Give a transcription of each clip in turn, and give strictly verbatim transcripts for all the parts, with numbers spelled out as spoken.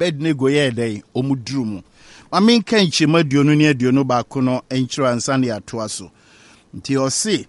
Abednego ye dey omuduru mu mame kan chima duonu ne aduonu ba ko no enchiro ansa ne atoa so nti o se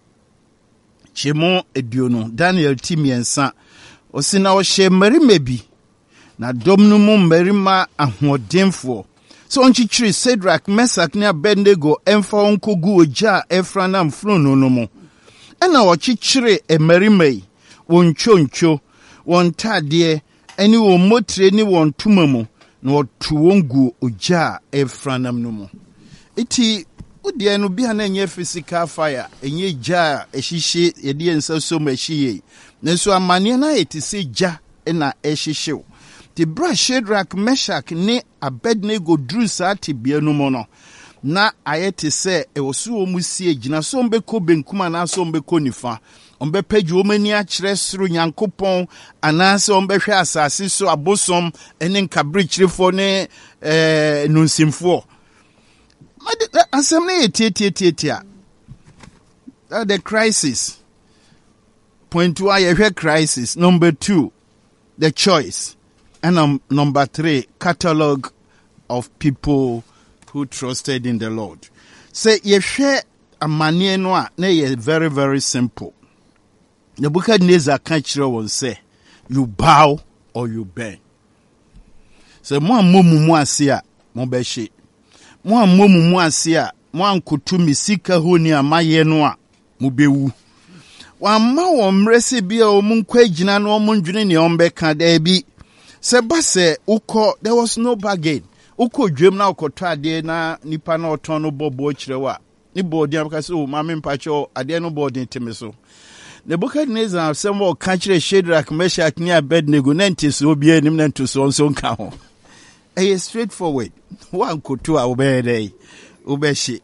chimo aduonu Daniel timiensa o se na o hye marima bi na dom no mu marima ahodenfo so onchichiri Shadrach, Meshach ne Abednego emfa onkogu oja efra na mfrono no mu ena o chichiri emarima yi won choncho won tade eni wo motre ni won tumamu na otu wongu oja efranam no mu iti odi no bia na enye physical fire enye ja ehihye yede ensa so mahyiye nanso amane na etise ja na ehihye ti bra Shadrach, Meshach ne Abednego dru sa tibia no mu no na ayete se ewosu omusie gina so mbeko benkuma na so mbeko nifa ombe page omani a kire soro Nyankopon anase ombe hwe asase so abosom ene nkabri kirefo ne eh nunsimfo asem na yetietie the crisis point one ye hwe crisis number two the choice and um, number three catalog of people who trusted in the Lord. Say ye hwe amane no a na ye very very simple. Nebuchadnezzar can chire won say you bow or you bend. Say mo amomu mu ase a mo be hye. Mo amomu mu ase a mo ankotu misika honi amaye no a mo bewu. Wa ma wo mrese bia o mu nkwa agina no mo ndwene ne ombe ka da bi. Se ba se ukọ there was no bargain. Ukọ dwem na ukoto ade na nipa na oton no bobo chire wa. Ni bodi amka se o ma me mpacho ade no bodi ntime so. Nebuchadnezzar some more country Shadrach, Meshach ne Abednego nante so obi anim nanto so nso nka ho. Eh straightforward. One koto a obey obehye.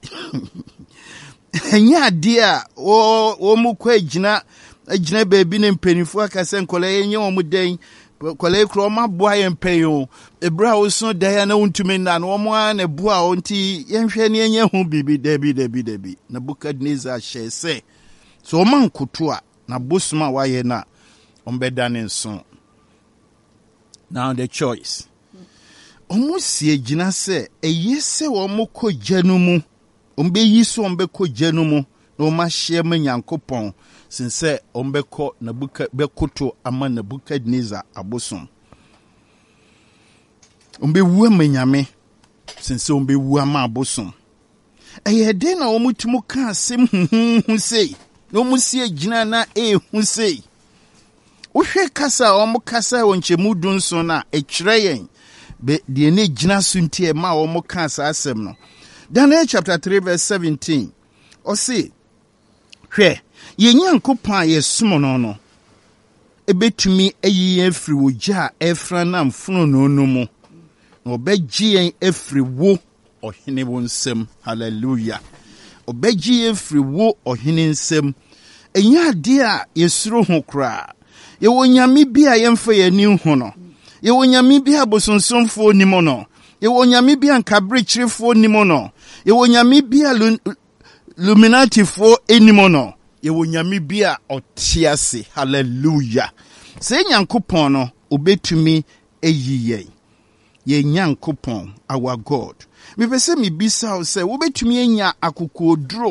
Enya ade a wo wo mu kwa agina agina baabi ne mpanifo akase nkole enye wo mu den kwale kro ma boa ye mpanyo ebra wo so dan na wontumi na no mo a na boa onti yenhwe ne enye ho bibi dabi dabi dabi. Nebuchadnezzar she say so man koto a na bosuma waye na ombedane nso. Now the choice. Omusie gina se eyese wo moko janu mu ombe yiso ombe ko janu mu na o ma hye ma Nyankopon sinse ombe ko na buka bekoto ama na Nebukadnezzar abosom ombe wu ma Nyame sinse ombe wu ama abosom eye de na omutumu ka asem hu sei no musie gina na e hu sei wohwe kasa omo kasa wonchemu dunso na ekire yen be de ne gina suntie ma omo kasa asem no. Daniel chapter three verse seventeen o say hwe ye Nyankopon yesom no no ebetumi ayi afri woja efra na mfuno no no mu na obegye yen afri wo ohene wonsem. Hallelujah. Obegye afri wo ohene nsem enya de a yesuro ho kra ye wonyame bi a yemfa yani hu no ye wonyame bi a bosonsomfo nimo no ye wonyame bi a nkabre kirefo nimo no ye wonyame bi a luminati fo enimo no ye wonyame bi a otiase. Hallelujah. Se Nyankopon no obetumi eyiye ye Nyankopon our God. Me pese me bisa o se obetumi enya akokoduro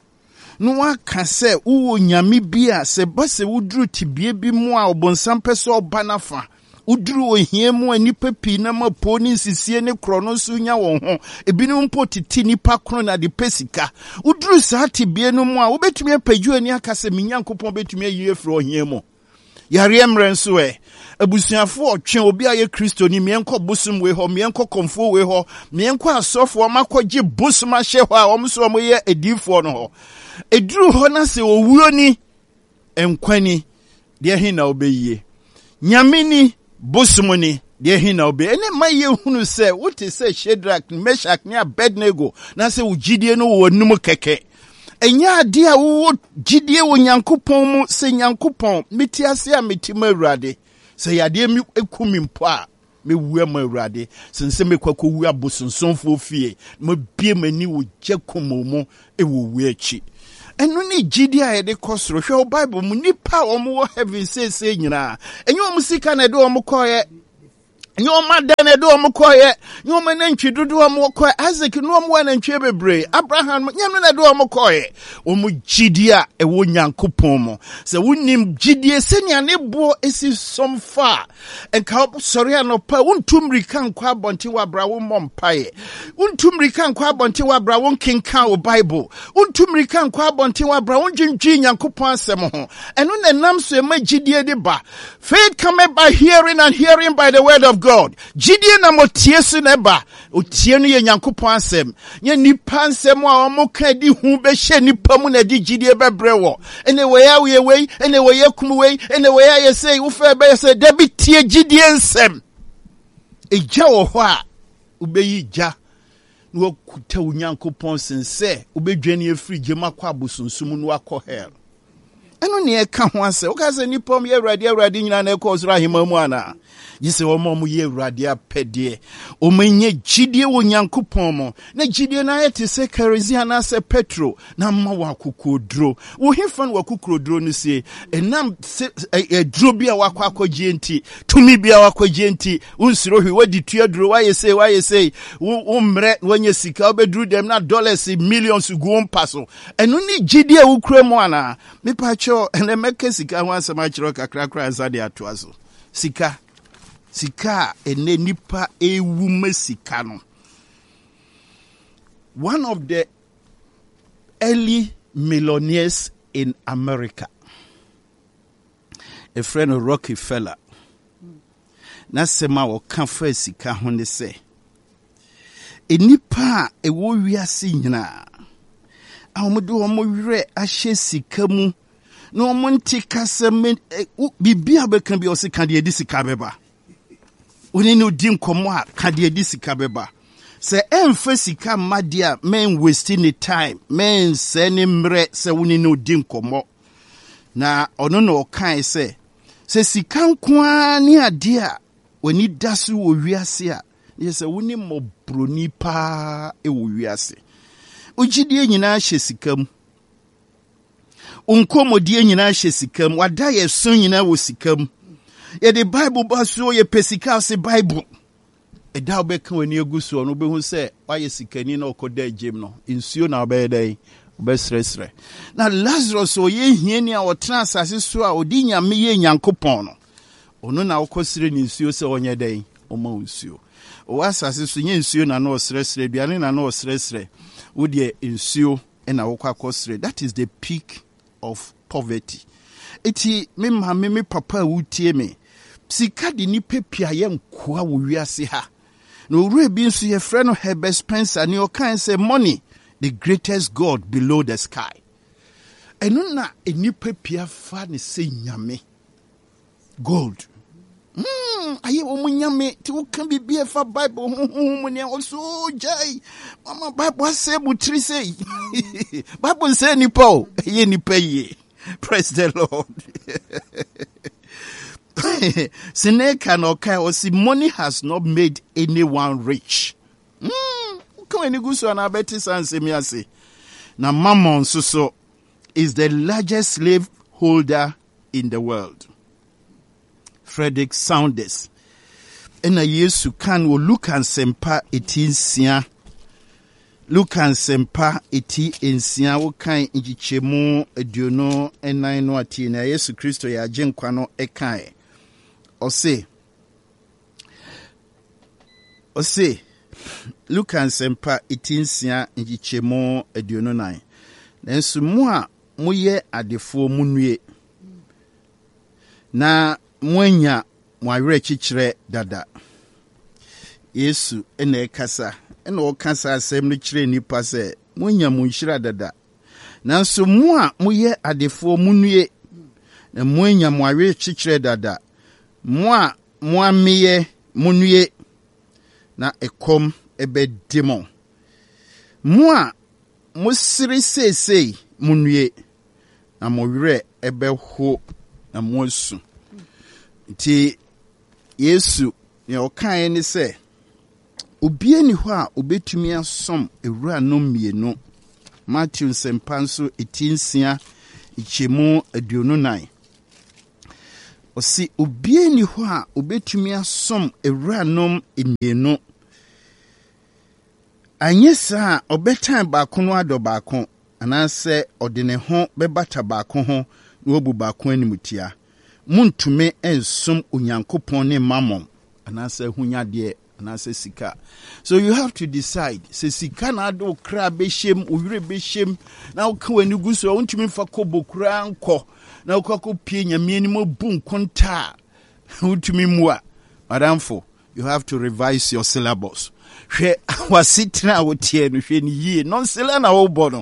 no aka se wo nyame bi a se ba se wuduru tibie bi mu a obonsam pese oba nafa uduru ohie mu anipa pi na mapo ni nsisie ne kro no so nya won ho ebinom mpo titi nipa kro na de pesika uduru sa tibie no mu a wobetumi apaju ani aka se Nyankopon betumi ayi efro ohie mu yare emrenso e abusuafo otwe obi aye Kristo ni mienko bosum we ho mienko komfo we ho mienko asofo makogye bosum ahye ho a omso omo ye edifo no ho eduru ho na se owuo ni enkwani de hin na obeye nyame ni bosum ni de hin na obe ene maye hunu se wote se Shadrach, Meshach ne Abednego na se ugidie no wo num keke enya ade a wo gidie wo Nyankopon mu se Nyankopon metiase a metima Awurade se yade mi ekumi mpo a me wu ma Awurade sense me kwakọ wu abosonsonfo fie me bie mani wo gyakomomo e wo wu achi enu ni gidie a yede kosoro hwe Bible mu nipa omo wo heaven say say nyina enye omo sika na de omo koye Nyoma dene do omokoye, nyoma nantwi dodo omokoye, Isaac no omo nantwi bebre, Abraham nyama na do omokoye. Omo gidia e wo Nyankopon mo. Se wonim gidie senia ne bo esi somfa. Enka sori anopa wontumrika nkwa abonte wa bra wo mompaye. Wontumrika nkwa abonte wa bra won kenkan o Bible. Wontumrika nkwa abonte wa bra won dwendwi Nyankopon asem ho. Eno na nam so e ma gidie de ba. Faith cometh by hearing and hearing by the word of God. God. Jidie na motie su neba. Otie no ye Nyankopon asem. Nye nipa asem a omo ka di hu be hye nipa mu na di jidie bebre wo. Ene we ya we we, ene we ya kum we, ene we ya ye say wo fa be say da bi tie jidie nsem. Eja wo ho a ubeyi ja. No kuta Nyankopon sense, ubedwane afiri gema kwa abosunsum no akọ hell. Eno ne e ka ho ase. Wo ka say nipa mu ye awrade awrade nyina na e ko osoro ahema mu ana. Yise omo mu ye awrade apede o menye gidie wo Nyankopon mo na gidie na yete se kerosene na se petrol na ma wa kokodro wo hemfa no wa kokodro no sie enam e dro bia wa kwakogie nti tumi bia wa kwagie nti unsiro hwi wadi tuadro wa yese wa yese wo mre wanye sika obedru dem na dollars millions go mpaso enu ni gidie wo kura mo ana me pa cho ene meke sika ho asema chiro kakra kra zade atoazo sika Sika ene nipa ewu mesika no. One of the early millionaires in America, a friend of Rockefeller, na sema wo kanfa sika ho ne se. E nipa ewo wiase nyina. Awodo omo wire ahye sika mu. No omo ntika se bibia be kan bi o sika de edi sika beba. Oni no din komo a kade edi sika beba se emfa sika madia men wasting the time men se ne mre se woni no din komo na ono no kan se se sika nkoa ni ade a woni daso wo wiase a ye se woni mobroni pa e wo wiase ogidie nyina hye sika mu onkomodie nyina hye sika mu wada ye so nyina wo sika mu. Yeah, the Bible baso ye pesika se Bible. E da obeka wani eguso no be hu se waye sikani na okoda gem no. Insuo na obe dai obesresre. Na Lazarus o ye hiani a otena asase so a odi nyame ye Nyankopon no. Ono na okosire ni insuo se onye dai oma insuo. O asase so nye insuo na na osresre duane na na osresre. Wo de insuo e na wokwa kosire. That is the peak of poverty. Eti me mama me papa wutie me. Sika di ni pepia ye nkoa wo wiase ha. No ure bi nso ye frɛ no Herbert Spencer ni o kan say money the greatest god below the sky. Eno na eni pepia fa ne se nyame. Gold. Hmm, aye o mu nyame ti wo kan bibia fa Bible hu hu mu ne also jai. Mama Bible say butri say. Bible say ni po, ye ni peye. Praise the Lord. Seneca no kai o si money has not made anyone rich. Hmm. Come any guso na beti sanse mi ase. Na Mammon so is the largest slave holder in the world. Frederick Saunders. Ena Yesu kan wo Luke Sempa eighteen sia. Luke Sempa eti ensia wo kan ngichemu aduono enan no ati na Yesu Kristo ya agenkwa no ekan. Ose Ose Luke Sempa eti nsia ngichemu aduono nan. Nanso mu a moye adefo munue na moanya mo awere chichire dada. Yesu ena ekasa ena o kasa asem no kire nipa se monya munhira dada. Nanso mu a moye adefo munue na moanya mo awere chichire dada. Mo a mo ameye munue na ekom ebedimo. Mo a mo siri sesei munue na mo were ebeho na mo su. Nti Yesu ne o kan ni se obie ni ho a obetumi asom ewura no mienu. Matthew Sempanso eighteen sia ichemu aduonu nine. Osi obie ni ho a obetumi asom ewuranom emienu. Anyesa obetan baako no ado baako anase odene ho bebata baako ho na obu baako animutia. Muntume ensom Onyankopon ne mamom anase hunyade anase sika. So you have to decide. Se sika na ado kra behiem, owire behiem, na uka wani gu so untumi fa kobo kra anko. Na ukako pie nyame ni mo bu nkonta. Untumi mua. Madamfo, you have to revise your syllabus. Hwe wasitra wotie no hwe ni yie. Non sela na wo bono.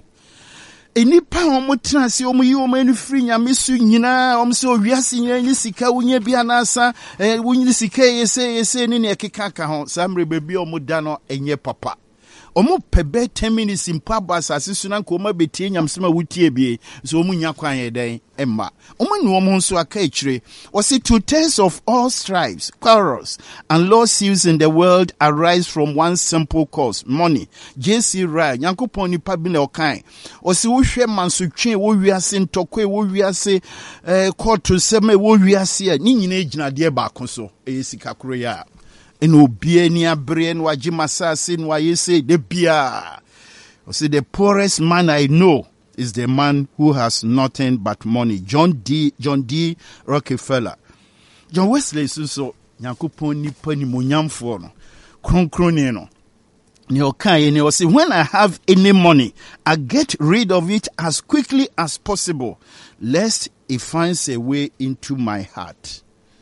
Enipa omo transi omo yi omo enu free nyame su nyina omo se owiase nyina ni sika wonye bia na asa eh wonye sika yese yese ni ne ekeka ka ho samre bebi omo da no enye papa omo pebe ten minutes impa basa asisu na nko omo betie nyamsema wutie bie so omo nya kwan yeden emma omo nu omo nso aka ekire o say two thirds of all strifes, quarrels and lawsuits in the world arise from one simple cause, money. J C Ryan Yankopon ni pa bi na okan o say wo hwe mansotwe wo wiase ntokwe wo wiase eh court seme wo wiase a ni nyina ejinade ba koso e sika kro ya eno bie ni abre no agi masase no ayese de bia o say the poorest man I know is the man who has nothing but money. John D. John D. Rockefeller. John Wesley so Yankopon ni pani monyamfo no kronkron no ne okan ne o say when I have any money I get rid of it as quickly as possible lest it finds a way into my heart.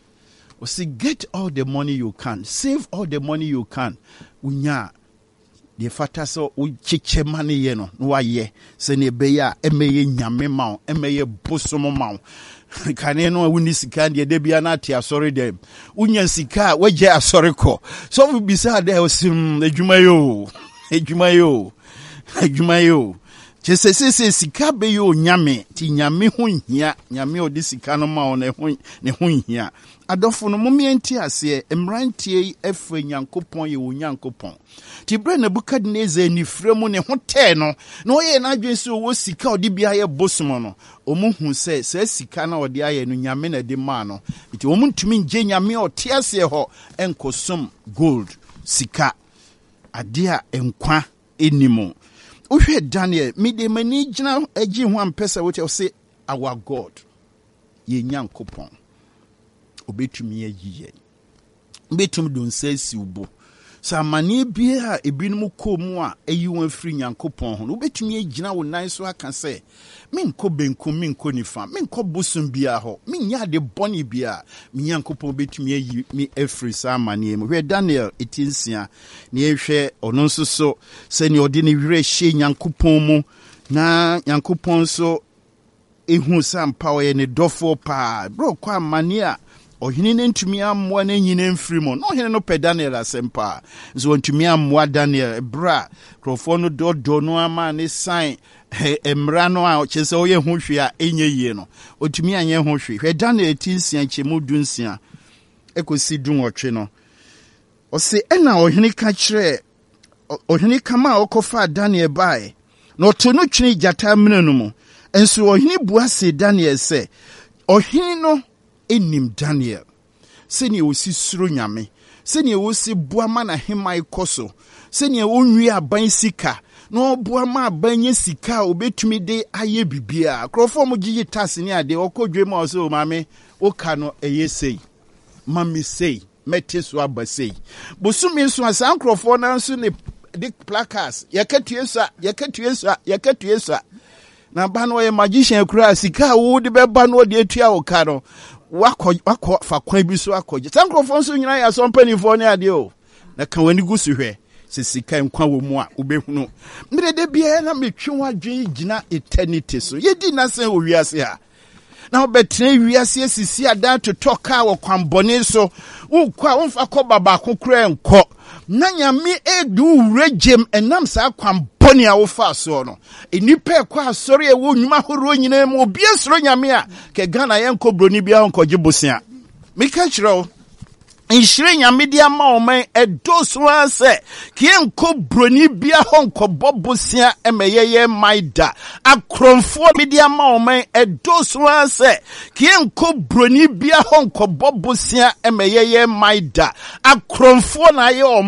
O say get all the money you can, save all the money you can. Unya the fata so u chiche money ye no no aye se ne be ya emeye nyame ma emeye bosomo ma kane no wuni sika de de bia na tia sorry dem unya sika waje asori ko so we bisa de osim adwuma yo adwuma yo adwuma yo che se se se sika be yo nyame ti nyame ho hia nyame odi sika no ma ne ho ne ho hia adofo no momienti ase emrantie efe Nyankopon ye wo Nyankopon ti bre na Nebukadnezar ni fremu ne ho te no na oye na adwen se wo sika odi bia ye bosom no omuhu se se sika na odi aye no nyame na de ma no ti omuntumi nje nyame ote ase ho enkosom gold sika adia enkwa enimo uhwe Daniel mide mani gina agi ho ampesa wote say our God ye Nyankopon obetumi ayiye betum don sesi ubo sa mani bia ebinum komu a eyi won afri Nyankopon ho obetumi agina wo nan so aka se menko benko menko nifa menko bosum bia ho menya de boni bia me Nyankopon betumi ayi mi afri sa mani mu hwe Daniel etinsia ne ehwe ono nso so se ne ode ne wire hye Nyankopon mu na Nyankopon so ehu sampa oye ne dofo pa bro kwa mani a ohini ne ntumi ammoa na nyine mfiri mo no ohini no pe Daniel asempa so ntumi ammoa Daniel bra krofo no dodo no ama ne sign emra no a chese oye ho hwe a enye yie no otumi anye ho hwe hwe Daniel tinsia chemu dunsia ekosi dun otwe no o se ena ohini ka kire ohini kama okofa Daniel bai no to no twini jata menanu mu enso ohini buase Daniel se ohini no enim Daniel seni osi suro nyame seni osi boama na hemai koso seni onwi aban sika no boama abanye sika obetumi de aye bibia krofo mo giyi tasse ni ade okodwe ma so mame oka no eyesei mami sei meteso abasei bosumi so asan krofo na so ne de placards yakatuesa yakatuesa yakatuesa na ba no ye magician kura sika wo de beba no de atua oka no wako wako fa kwan bi so akoje sankrofo so nyina ya so mpanifo ne ade o na kan wani gusu hwe se sika nkwa wo mu a obehunu mire de bia na metwe wadwen gina eternity so yedi na sen wo wiase ha na obetre wiase asisi ada to toka wo kwambone so wo kwa wo fa ko baba ko kura enko na nyame edu regem enam sa kwambone a wo fa so no enipa kwa asori e wo nwuma horo nyina mu obi esoro nyame a ke Ghana yenko broni bia onkoje bosia mika kiro Inshire nyame dia ma oman edo so anse kienko broni bia honko bobosia emeyeye maida akromfo media ma oman edo so anse kienko broni bia honko bobosia emeyeye maida akromfo na ye